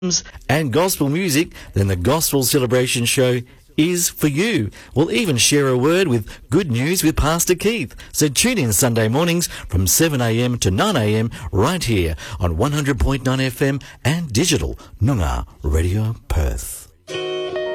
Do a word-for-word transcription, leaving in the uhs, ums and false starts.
and gospel music, then the Gospel Celebration Show is for you. We'll even share a word with good news with Pastor Keith. So tune in Sunday mornings from seven a m to nine a m right here on one hundred point nine F M and digital Noongar Radio Perth.